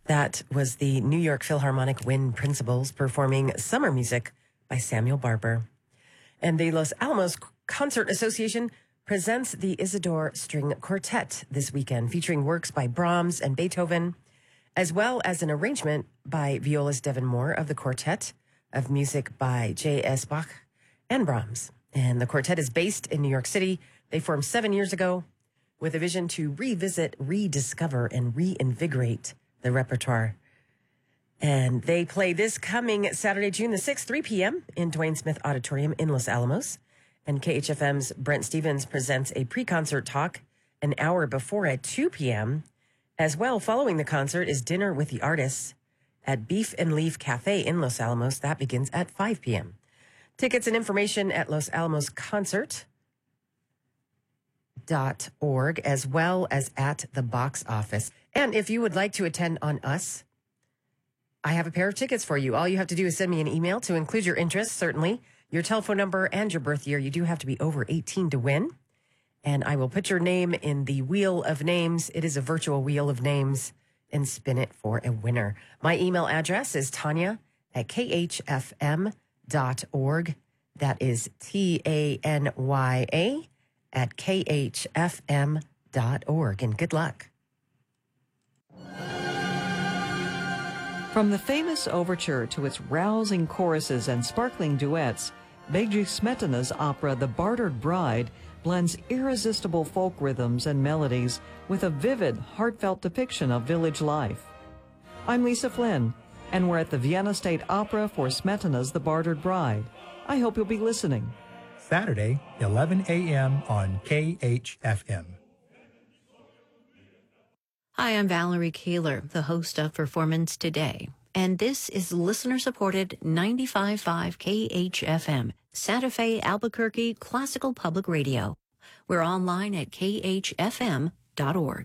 That was the New York Philharmonic Wind Principals performing Summer Music by Samuel Barber. And the Los Alamos Concert Association presents the Isidore String Quartet this weekend, featuring works by Brahms and Beethoven, as well as an arrangement by violist Devin Moore of the Quartet of Music by J.S. Bach and Brahms. And the quartet is based in New York City. They formed 7 years ago with a vision to revisit, rediscover, and reinvigorate the repertoire. And they play this coming Saturday, June the 6th, 3 p.m. in Dwayne Smith Auditorium in Los Alamos. And KHFM's Brent Stevens presents a pre-concert talk an hour before at 2 p.m. As well, following the concert is dinner with the artists at Beef and Leaf Cafe in Los Alamos. That begins at 5 p.m. Tickets and information at losalamosconcert.org, as well as at the box office. And if you would like to attend on us, I have a pair of tickets for you. All you have to do is send me an email to include your interest, certainly, your telephone number, and your birth year. You do have to be over 18 to win. And I will put your name in the Wheel of Names. It is a virtual Wheel of Names, and spin it for a winner. My email address is Tanya@khfm.org. That is TANYA@khfm.org. And good luck. From the famous overture to its rousing choruses and sparkling duets, Bedřich Smetana's opera The Bartered Bride blends irresistible folk rhythms and melodies with a vivid, heartfelt depiction of village life. I'm Lisa Flynn, and we're at the Vienna State Opera for Smetana's The Bartered Bride. I hope you'll be listening. Saturday, 11 a.m. on KHFM. Hi, I'm Valerie Kaler, the host of Performance Today, and this is listener-supported 95.5 KHFM, Santa Fe, Albuquerque Classical Public Radio. We're online at khfm.org.